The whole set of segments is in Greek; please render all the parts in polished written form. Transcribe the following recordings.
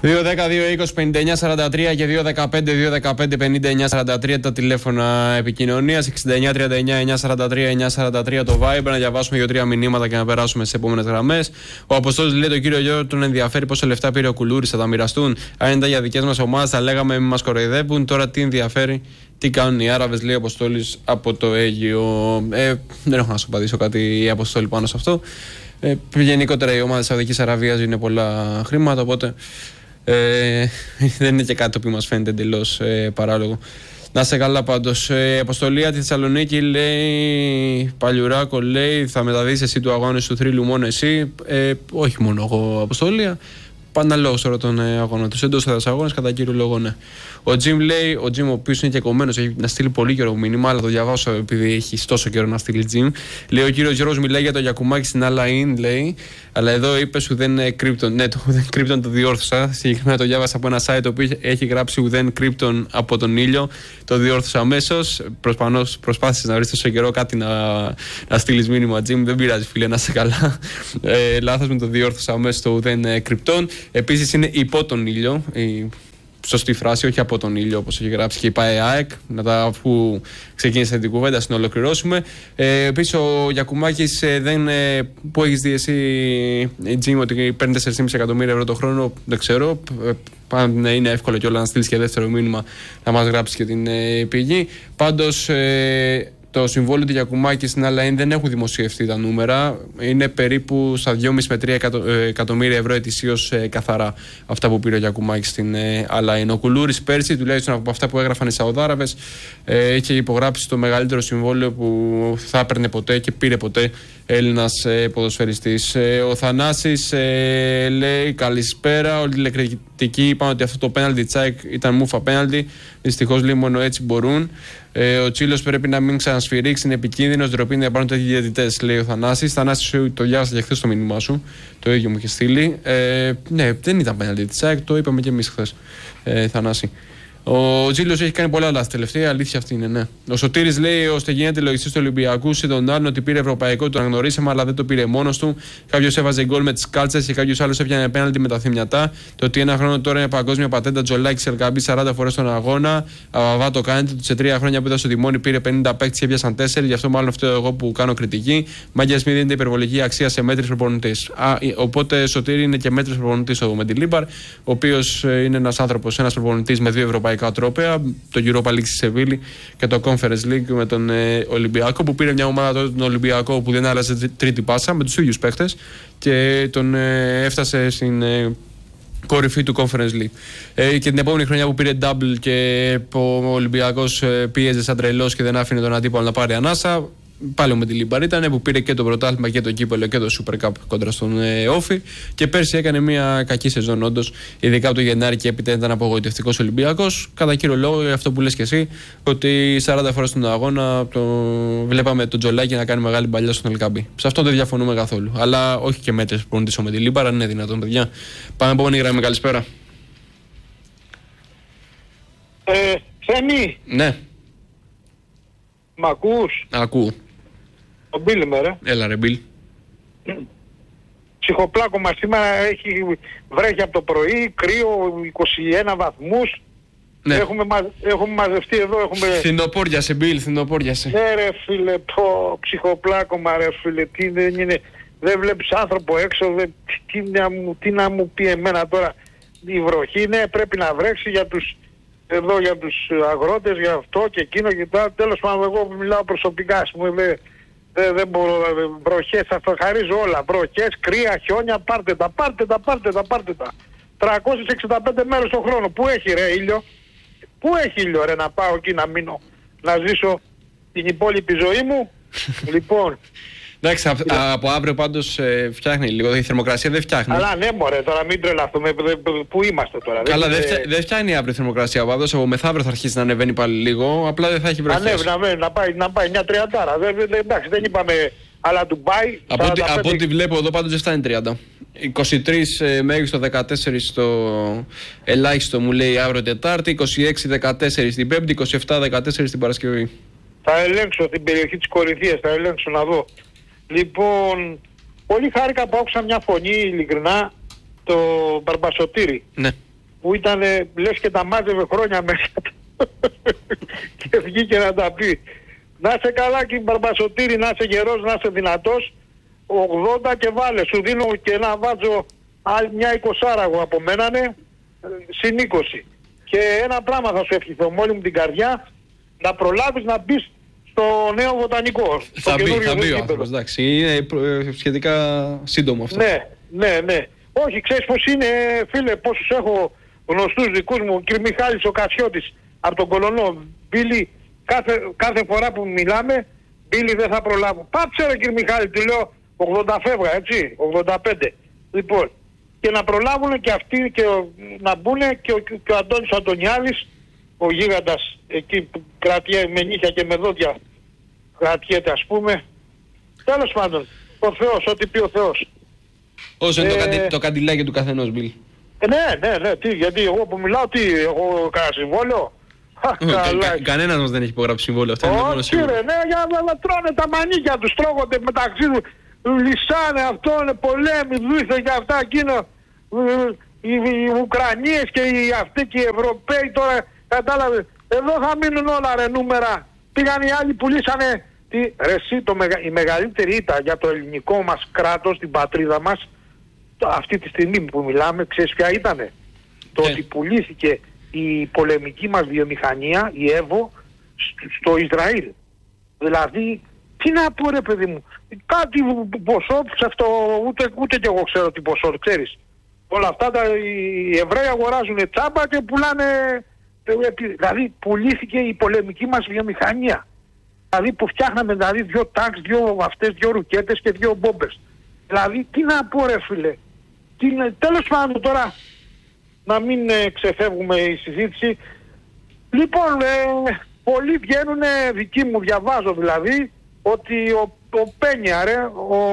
2-10-2-20-59-43 και 2-15-2-15-59-43 τα τηλέφωνα επικοινωνίας. 69-39-943-943 το Viber. Να διαβάσουμε 2-3 μηνύματα και να περάσουμε στις επόμενες γραμμές. Ο Αποστόλης λέει: τον κύριο Γιώργο τον ενδιαφέρει πόσα λεφτά πήρε ο Κουλούρης, θα τα μοιραστούν. Αν ήταν για δικές μας ομάδες, θα λέγαμε μην μας κοροϊδεύουν. Τώρα τι ενδιαφέρει, τι κάνουν οι Άραβες, λέει ο Αποστόλης από το Αίγυο. Δεν έχω να σου απαντήσω κάτι, Αποστόλη, πάνω σε αυτό. Γενικότερα οι ομάδες της Σαουδικής Αραβίας είναι πολλά χρήματα, οπότε δεν είναι και κάτι το οποίο μας φαίνεται εντελώς παράλογο. Να είσαι καλά πάντως. Αποστολία τη Θεσσαλονίκη λέει: Παλιουράκο, λέει, θα μεταδείς εσύ του αγώνα του θρύλου μόνο εσύ. Όχι μόνο εγώ, Αποστολία. Πάντα λόγω τώρα των αγώνων του. Εντός έδρας αγώνες, κατά κύριο λόγο, ναι. Ο Τζιμ λέει: ο Τζιμ, ο οποίος είναι και κομμένος, έχει να στείλει πολύ καιρό μήνυμα, αλλά το διαβάσω επειδή έχει τόσο καιρό να στείλει Τζιμ. Λέει: ο κύριος Γιώργος μιλάει για το Γιακουμάκη στην Αλαΐν, λέει, αλλά εδώ είπε ουδέν κρύπτον. Ναι, το ουδέν κρύπτον το διόρθωσα. Συγκεκριμένα το διάβασα από ένα site το οποίο έχει γράψει ουδέν κρύπτον από τον ήλιο. Το διόρθωσα αμέσως. Προσπάθησε να βρει τόσο καιρό κάτι να στείλει μήνυμα, Τζιμ. Δεν πειράζει, φίλε, να είσαι καλά. Λάθος με το διόρθωσα αμέσως το ουδέν κρυπτον. Επίσης είναι υπό τον ήλιο. Σωστή φράση, όχι από τον ήλιο όπως έχει γράψει και η ΠΑΕΑΕΚ. Αφού ξεκίνησε την κουβέντα, να ολοκληρώσουμε. Επίσης ο Γιακουμάκης, που έχεις δει εσύ, Τζιμ, ότι παίρνει 4,5 εκατομμύρια ευρώ το χρόνο, δεν ξέρω. Αν είναι εύκολο κιόλας να στείλεις και δεύτερο μήνυμα, να μας γράψεις και την πηγή. Πάντως το συμβόλαιο του Γιακουμάκη στην Αλαΐν δεν έχουν δημοσιευτεί τα νούμερα. Είναι περίπου στα 2,5 με 3 εκατομμύρια ευρώ ετησίως καθαρά αυτά που πήρε ο Γιακουμάκη στην Αλαΐν. Ο Κουλούρης πέρσι, τουλάχιστον από αυτά που έγραφαν οι Σαουδάραβες, είχε υπογράψει το μεγαλύτερο συμβόλαιο που θα έπαιρνε ποτέ και πήρε ποτέ Έλληνας ποδοσφαιριστής. Ο Θανάσης λέει: καλησπέρα. Όλοι οι τηλεκριτικοί είπαν ότι αυτό το πέναλτι τσάικ ήταν μούφα πέναλτι. Δυστυχώς, λέει, μόνο έτσι μπορούν. Ο Τσίλος πρέπει να μην ξανασφυρίξει, είναι επικίνδυνος, ντροπή να πάρουν τέτοιοι διαιτητές, λέει ο Θανάσης. Θανάσης, το διάβασα και χθες το μήνυμά σου. Το ίδιο μου είχε στείλει. Ναι, δεν ήταν πέναλτι τσάικ, το είπαμε και εμείς χθες, Θανάση. Ο Τζίλος έχει κάνει πολλά λάθη τελευταία, αλήθεια αυτή είναι, ναι. Ο Σωτήρης λέει: ώστε γίνεται λογιστής του Ολυμπιακού, σε τον άλλον ότι πήρε ευρωπαϊκό, το αναγνωρίσαμε, αλλά δεν το πήρε μόνος του. Κάποιος έβαζε γκολ με τις κάλτσες και κάποιος άλλος έπιανε πέναλτι με τα θυμιατά. Το ότι ένα χρόνο τώρα είναι παγκόσμια πατέντα, Τζολάκης Ελκαμπή 40 φορές στον αγώνα. Αβαβά το κάνετε, ότι σε 3 χρόνια που ήταν στο τιμόνι πήρε 50 παίκτες και έπιασαν 4. Γι' αυτό μάλλον φταίω εγώ που κάνω κριτική. Μάγκια μη δίνεται υπερβολική αξία σε μέτρης προπονητής. Οπότε Σωτήρη είναι και μέτρης προπονητής ο Μεντιλίμπαρ, ο οποίος είναι ένας άνθρωπος, ένας προπονητής με 2 ευρωπαϊκά τρόπια. Το Europa League στη Σεβίλη και το Conference League με τον Ολυμπιακό, που πήρε μια ομάδα τότε, τον Ολυμπιακό, που δεν άλλαζε τρίτη πάσα με τους ίδιους παίχτες και τον έφτασε στην κορυφή του Conference League. Και την επόμενη χρονιά που πήρε double και ο Ολυμπιακός πίεζε σαν τρελός και δεν άφηνε τον αντίπαλο να πάρει ανάσα, πάλι ο Μεντιλίμπαρ ήταν, που πήρε και το πρωτάθλημα και το κύπελλο και το Super Cup κόντρα στον Όφη, και πέρσι έκανε μια κακή σεζόν όντως, ειδικά από το Γενάρη και έπειτα ήταν απογοητευτικός Ολυμπιακός. Κατά κύριο λόγο αυτό που λες και εσύ, ότι 40 φορές στον αγώνα βλέπαμε τον Τζολάκη να κάνει μεγάλη μπαλιά στον Ελκαμπή. Σε αυτό δεν διαφωνούμε καθόλου. Αλλά όχι και μέτρες που προπονητής ο Μεντιλίμπαρ, αν είναι δυνατόν, παιδιά. Πάμε επόμενη γραμμή, καλησπέρα. Θέμη. Ναι. Μ' ακούς? Ακούω. Ο Μπίλ είμαι, ρε. Έλα ρε Μπίλ. Ψυχοπλάκωμα σήμερα, έχει βρέχει από το πρωί, κρύο, 21 βαθμούς. Ναι. Έχουμε μαζευτεί εδώ, έχουμε... Φθινοπόριασε Μπίλ, φθινοπόριασε. Ναι ρε φίλε, ψυχοπλάκωμα ρε φίλε, τι δεν είναι, δεν βλέπεις άνθρωπο έξω, τι να μου πει εμένα τώρα. Η βροχή είναι, πρέπει να βρέξει για τους... Εδώ για τους αγρότες, για αυτό και εκείνο και τα. Τέλος πάντων, εγώ μιλάω προσωπικά, ας πούμε, δεν μπορώ, βροχές, θα το χαρίζω όλα, βροχές, κρύα, χιόνια, πάρτε τα. 365 μέρες το χρόνο, πού έχει ρε ήλιο, πού έχει ήλιο ρε να πάω εκεί να μείνω, να ζήσω την υπόλοιπη ζωή μου, λοιπόν. Εντάξει, από αύριο πάντως φτιάχνει λίγο. Η θερμοκρασία δεν φτιάχνει. Αλλά ναι, μωρέ, τώρα μην τρελαθούμε. Πού είμαστε τώρα? Καλά, δεν φτιάχνει αύριο η θερμοκρασία. Πάντως από μεθαύριο θα αρχίσει να ανεβαίνει πάλι λίγο. Απλά δεν θα έχει βροχές. Ανέβει, να πάει μια 30. Εντάξει, δεν είπαμε. Αλλά Ντουμπάι. Από ό,τι βλέπω εδώ πάντως δεν φτάνει 30. 23 μέγιστο 14 στο ελάχιστο μου λέει αύριο Τετάρτη. 26-14 την Πέμπτη. 27-14 την Παρασκευή. Θα ελέγξω την περιοχή της Κορινθίας. Θα ελέγξω να δω. Λοιπόν, πολύ χάρηκα που άκουσα μια φωνή, ειλικρινά, το Μπαρμπασωτήρη. Ναι. που ήταν λες και τα μάζευε χρόνια μέσα και βγήκε να τα πει. Να είσαι καλά και Μπαρμπασωτήρη, να είσαι γερός, να είσαι δυνατός. 80 και βάλε, σου δίνω και να βάζω άλλη μια 20 από μένανε, συν 20. Και ένα πράγμα θα σου ευχηθώ με όλη μου την καρδιά, να προλάβεις να μπεις στο νέο βοτανικό. Θα μπει ο άνθρωπος, εντάξει, είναι σχετικά σύντομο αυτό. Ναι. Όχι, ξέρεις πως είναι, φίλε, πόσους έχω γνωστούς δικούς μου, ο κ. Μιχάλης ο Κασιώτης από τον Κολονό. Μπίλη, κάθε φορά που μιλάμε, Μπίλη δεν θα προλάβω. Πάψε ρε κ. Μιχάλη, του λέω 80 φεύγα, έτσι, 85. Λοιπόν, και να προλάβουν και αυτοί και να μπουν και ο Αντώνης Αντωνιάδης, ο γίγαντας εκεί που κρατιέται με νύχια και με δόντια, κρατιέται ας πούμε. Τέλος πάντων, ο Θεός, ό,τι πει ο Θεός. Όσο είναι το καντιλάκι του καθενός, Μπιλ. Ναι, τι, γιατί εγώ που μιλάω, τι, έχω κανένα συμβόλαιο. Κανένας μας δεν έχει υπογράψει συμβόλαιο, αυτό είναι το μόνο σίγουρο. Όχι ρε, ναι, για να τρώνε τα μανίκια τους, τρώγονται μεταξύ τους, λυσάνε αυτό, είναι πολέμοι, δούθε και αυτά, εκείνο. Οι Ουκρανίες και οι αυτοί και οι Ευρωπαίοι τώρα, κατάλαβε, εδώ θα μείνουν όλα ρε νούμερα. Πήγαν οι άλλοι που λύσανε, ρε εσύ, η μεγαλύτερη ήττα για το ελληνικό μας κράτος, την πατρίδα μας, αυτή τη στιγμή που μιλάμε, ξέρεις ποια ήτανε? Το ότι πουλήθηκε η πολεμική μας βιομηχανία, η ΕΒΟ, στο Ισραήλ. Δηλαδή, τι να πω ρε παιδί μου, κάτι ποσό, ούτε κι εγώ ξέρω τι ποσό, ξέρεις. Όλα αυτά οι Εβραίοι αγοράζουν τσάμπα και πουλάνε, δηλαδή πουλήθηκε η πολεμική μας βιομηχανία. Δηλαδή που φτιάχναμε δηλαδή 2 τάγκς, 2 αυτές, 2 ρουκέτες και 2 μπόμπες. Δηλαδή τι να πω ρε φίλε. Τέλος πάντων τώρα να μην ξεφεύγουμε η συζήτηση. Λοιπόν, πολλοί βγαίνουν, δικοί μου διαβάζω δηλαδή, ότι ο Πένια ρε,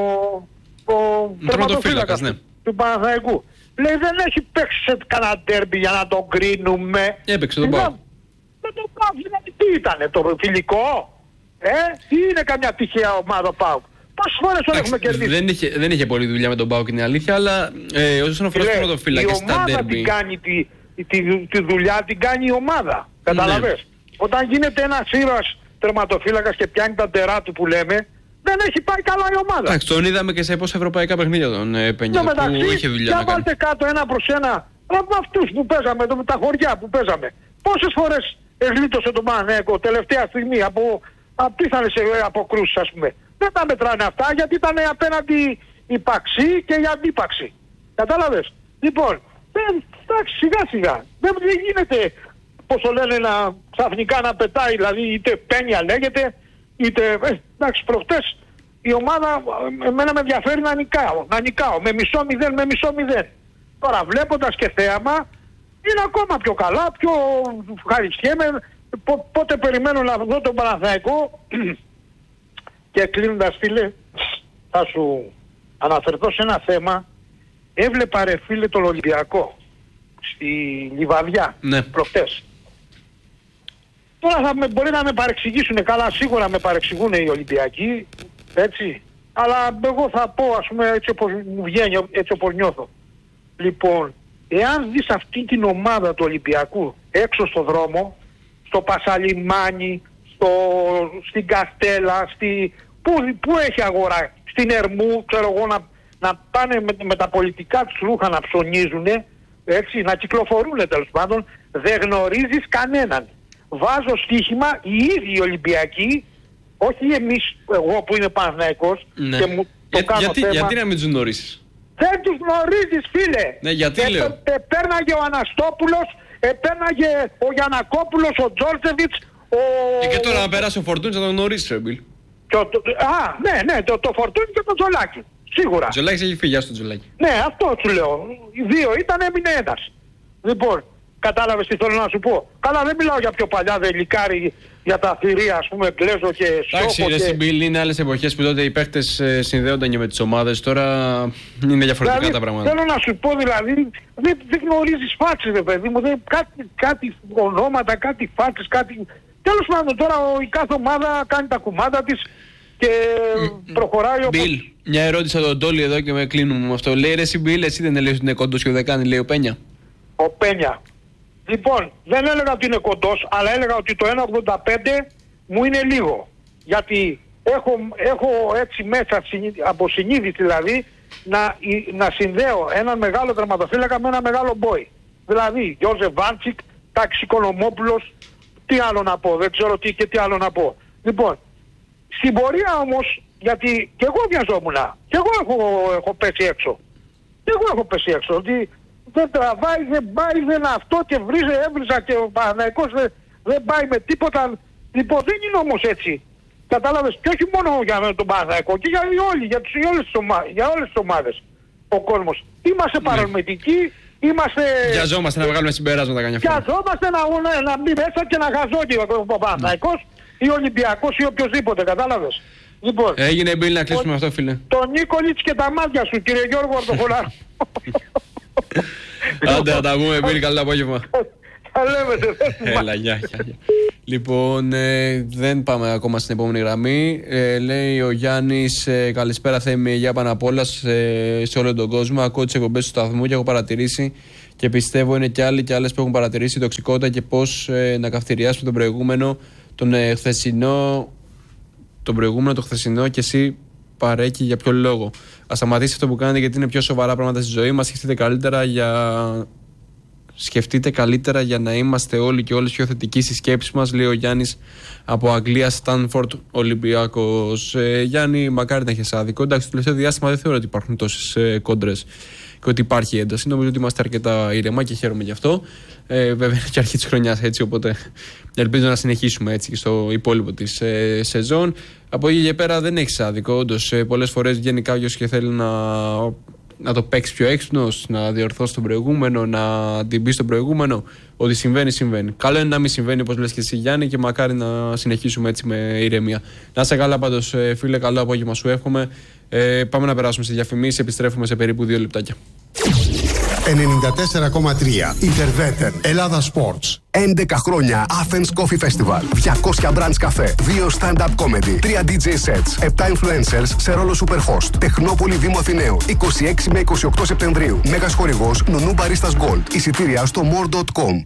ο τερματοφύλακας του Παναθηναϊκού, λέει δεν έχει παίξει σε κανένα ντέρμπι για να τον κρίνουμε. Έπαιξε τον ΠΑΟΚ. Δεν τον ΠΑΟΚ, δηλαδή τι ήτανε, το φιλικό? Τι είναι καμιά τυχαία ομάδα ο ΠΑΟΚ? Πόσες φορές τον έχουμε κερδίσει? Δεν είχε πολλή δουλειά με τον ΠΑΟΚ, είναι αλήθεια, αλλά όσον αφορά στον τερματοφύλακα στα ντέρμπι. Η ομάδα την κάνει τη δουλειά, την κάνει η ομάδα. Καταλαβες. Ναι. Όταν γίνεται ένας ήρωας τερματοφύλακας και πιάνει τα ντερά του που λέμε, δεν έχει πάει καλά η ομάδα. Εντάξει, τον είδαμε και σε πόσα ευρωπαϊκά παιχνίδια τον Πένια, που είχε δουλειά να κάνει. Βάλτε κάτω 1-1 από αυτούς που παίζαμε, με τα χωριά που παίζαμε. Πόσες φορές γλίτωσε τον Παναθηναϊκό τελευταία στιγμή από απίθανες αποκρούσεις ας πούμε. Δεν τα μετράνε αυτά γιατί ήταν απέναντι υπαξί και η αντίπαξη. Κατάλαβες. Λοιπόν, εντάξει σιγά σιγά. Δεν γίνεται, πώς το λένε, ξαφνικά να πετάει, δηλαδή είτε Πένια λέγεται, είτε, εντάξει, προχτές η ομάδα εμένα με ενδιαφέρει να νικάω, με μισό μηδέν. Τώρα βλέποντας και θέαμα είναι ακόμα πιο καλά, πιο ευχαριστιέμαι, πότε περιμένω να δω τον Παναθηναϊκό. Και κλείνοντας φίλε, θα σου αναφερθώ σε ένα θέμα. Έβλεπα ρε φίλε τον Ολυμπιακό στη Λιβαδιά προχτές. Τώρα μπορεί να με παρεξηγήσουν, καλά σίγουρα με παρεξηγούν οι Ολυμπιακοί, έτσι. Αλλά εγώ θα πω ας πούμε έτσι όπως μου βγαίνει, έτσι όπως νιώθω. Λοιπόν, εάν δεις αυτή την ομάδα του Ολυμπιακού έξω στο δρόμο, στο Πασαλιμάνι, στην Καστέλα, πού έχει αγορά, στην Ερμού, ξέρω εγώ, να πάνε με τα πολιτικά τους ρούχα να ψωνίζουν, έτσι, να κυκλοφορούν τέλος πάντων, δεν γνωρίζεις κανέναν. Βάζω στοίχημα οι ίδιοι οι Ολυμπιακοί, όχι εμείς, εγώ που είμαι Παναθηναϊκός, και μου το κάνω θέμα. Γιατί να μην τους γνωρίσεις? Δεν τους γνωρίζεις φίλε. Ναι, γιατί λέω. Πέρναγε ο Αναστόπουλος, πέρναγε ο Γιαννακόπουλος, ο Τζόρτζεβιτς, και τώρα να περάσει ο Φορτούνης να τον γνωρίσεις ρε Μπιλ. Ναι, το Φορτούνι και το Τζολάκι. Σίγουρα. Ο Τζολάκης έχει φύγει, στο Τζολάκι. Ναι, αυτό σου λέω. Οι δύο ήταν, έμεινε ένας. Λοιπόν, κατάλαβες τι θέλω να σου πω. Καλά, δεν μιλάω για πιο παλιά, δελικάρι, για τα θηρία, ας πούμε, Γκλέζο και Σόκο. Εντάξει, ρε Σιμπίλ, είναι άλλες εποχές που τότε οι παίχτες συνδέονταν και με τις ομάδες. Τώρα είναι διαφορετικά δηλαδή, τα πράγματα. Θέλω να σου πω δηλαδή, δεν γνωρίζεις φάτσες, ρε παιδί μου. Κάτι ονόματα, κάτι φάτσες, κάτι. Τέλος πάντων, τώρα η κάθε ομάδα κάνει τα κουμάντα της και προχωράει όπως... Μπιλ, μια ερώτηση από τον Τόλι εδώ και με κλείνουμε με αυτό. Λέει ρε Σιμπίλ, εσύ δεν λέει ότι είναι κόντος και ο Δεκάνη, λέει ο Πένια. Ο Πένια. Λοιπόν, δεν έλεγα ότι είναι κοντός, αλλά έλεγα ότι το 1,85 μου είναι λίγο. Γιατί έχω έτσι μέσα, από συνείδηση δηλαδή, να συνδέω έναν μεγάλο τερματοφύλακα με ένα μεγάλο μπόι. Δηλαδή, Γιώζεφ Βάντσικ, Τάκης Οικονομόπουλος, τι άλλο να πω, δεν ξέρω τι άλλο να πω. Λοιπόν, στην πορεία όμως, γιατί και εγώ βιαζόμουν, και εγώ έχω πέσει έξω. Και εγώ έχω πέσει έξω, ότι δεν τραβάει, δεν πάει, δεν αυτό και έβριζα και ο Παναθηναϊκός δεν πάει με τίποτα. Λοιπόν, δεν είναι όμως έτσι. Κατάλαβες, και όχι μόνο για τον Παναθηναϊκό, και για όλες τις ομάδες. Ο κόσμος. Είμαστε παρορμητικοί, βιαζόμαστε να βγάλουμε συμπεράσματα καμιά φορά. Βιαζόμαστε να μπει μέσα και να γαζώνει ο Παναθηναϊκός ή ο Ολυμπιακός ή οποιοδήποτε, κατάλαβες. Λοιπόν, έγινε Μπίλ να κλείσουμε αυτό, φίλε. Το Νίκολιτς και τα μάτια σου, κύριε Γιώργο Ορτοφολά. Άντε να τα πούμε, Μπίλ, καλό απόγευμα. Έλα, γεια. Λοιπόν, δεν πάμε ακόμα στην επόμενη γραμμή. Λέει ο Γιάννης, καλησπέρα Θέμη, για πάνω απ' όλα σε όλο τον κόσμο. Ακούω τις εκπομπές του σταθμού και έχω παρατηρήσει και πιστεύω είναι και άλλοι και άλλες που έχουν παρατηρήσει τοξικότητα και πώς να καυτηριάσουμε τον προηγούμενο, το χθεσινό και εσύ παρέκει για ποιο λόγο. Ας σταματήσει αυτό που κάνετε γιατί είναι πιο σοβαρά πράγματα στη ζωή μας. Σκεφτείτε καλύτερα για να είμαστε όλοι και όλες πιο θετικοί στη σκέψη μας, λέει ο Γιάννης από Αγγλία, Στάνφορντ, Ολυμπιακός. Γιάννη, μακάρι να έχεις άδικο. Εντάξει, το τελευταίο διάστημα δεν θεωρώ ότι υπάρχουν τόσες κόντρες και ότι υπάρχει ένταση. Νομίζω ότι είμαστε αρκετά ήρεμα και χαίρομαι γι' αυτό. Βέβαια είναι και αρχή της χρονιάς έτσι, οπότε ελπίζω να συνεχίσουμε έτσι και στο υπόλοιπο της σεζόν. Από εκεί και πέρα δεν έχεις άδικο. Όντως, πολλές φορές βγαίνει κάποιος και θέλει να το παίξει πιο έξυπνος, να διορθώσει τον προηγούμενο, να την πει στον προηγούμενο. Ότι συμβαίνει. Καλό είναι να μην συμβαίνει όπως λες και εσύ, Γιάννη, και μακάρι να συνεχίσουμε έτσι με ηρεμία. Να είσαι καλά πάντως, φίλε, καλό απόγευμα σου εύχομαι. Πάμε να περάσουμε σε διαφημίσεις, επιστρέφουμε σε περίπου 2 λεπτάκια. 94,3 Interveten Ελλάδα Sports. 11 χρόνια Athens Coffee Festival. 200 brands καφέ. 2 stand-up comedy. 3 DJ sets. 7 influencers σε ρόλο superhost. Τεχνόπολη Δήμου Αθηναίου. 26 με 28 Σεπτεμβρίου. Μέγας χορηγός Νουνού Baristas Gold. Εισιτήρια στο more.com.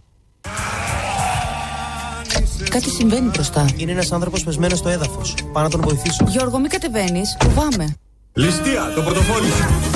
Κάτι συμβαίνει μπροστά. Είναι ένας άνθρωπος πεσμένος στο έδαφος. Πάω να τον βοηθήσω. Γιώργο, μην κατεβαίνεις. Φοβάμαι. Ληστεία, το πορτοφόλι.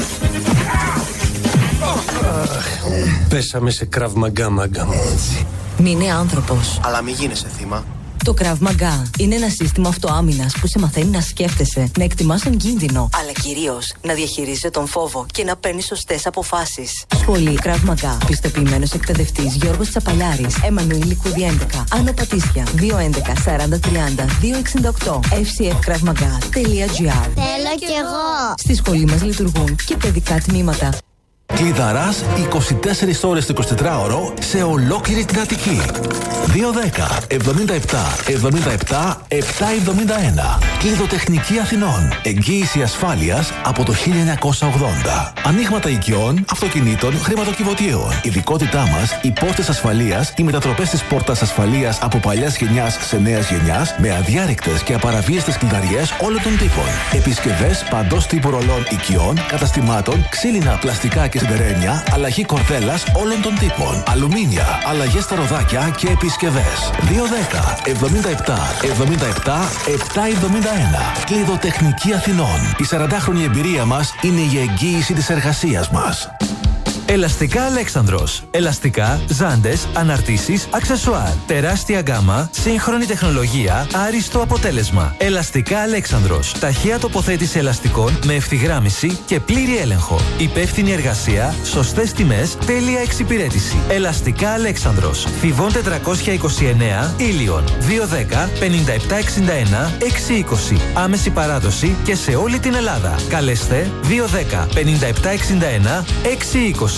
Πέσαμε σε Krav Maga, μάγκα μου. Μην είναι άνθρωπος. Αλλά μην γίνεσαι θύμα. Το Krav Maga είναι ένα σύστημα αυτοάμυνας που σε μαθαίνει να σκέφτεσαι, να εκτιμάς τον κίνδυνο, αλλά κυρίως να διαχειρίζεσαι τον φόβο και να παίρνεις σωστές αποφάσεις. Σχολή Krav Maga. Πιστοποιημένος εκπαιδευτής Γιώργος Τσαπαλιάρης. Εμμανουήλ Λικούδη 11. Άνω Πατήσια. 211 40 30 268. fcfkravmaga.gr. Θέλω κι εγώ. Στη σχολή μας λειτουργούν και παιδικά τμήματα. Κλειδαράς 24 ώρες το 24ωρο σε ολόκληρη την Αττική. 210 77 77 771. Κλειδοτεχνική Αθηνών. Εγγύηση ασφάλειας από το 1980. Ανοίγματα οικειών, αυτοκινήτων, χρηματοκιβωτίων. Ειδικότητά μας, οι πόρτες ασφαλείας, οι μετατροπές της πόρτας ασφαλείας από παλιάς γενιάς σε νέας γενιάς, με αδιάρρηκτες και απαραβίαστες κλειδαριές όλων των τύπων. Επισκευές παντός τύπου ρολών οικειών, καταστημάτων, ξύλινα, πλαστικά και σιδερένια, αλλαγή κορδέλας όλων των τύπων. Αλουμίνια, αλλαγές στα ροδάκια και επισκευές. 210 77 77 771. Κλειδοτεχνική Αθηνών. Η 40χρονη εμπειρία μας είναι η εγγύηση της εργασίας μας. Ελαστικά Αλέξανδρος. Ελαστικά, ζάντες, αναρτήσεις, αξεσουάρ. Τεράστια γκάμα, σύγχρονη τεχνολογία, άριστο αποτέλεσμα. Ελαστικά Αλέξανδρος. Ταχεία τοποθέτηση ελαστικών με ευθυγράμμιση και πλήρη έλεγχο. Υπεύθυνη εργασία, σωστές τιμές, τέλεια εξυπηρέτηση. Ελαστικά Αλέξανδρος. Θηβών 429, Ήλιον. 210 5761 620. Άμεση παράδοση και σε όλη την Ελλάδα. Καλέστε 210 5761 620.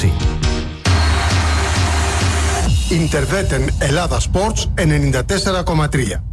Interveten Ελλάδα Sports 94,3.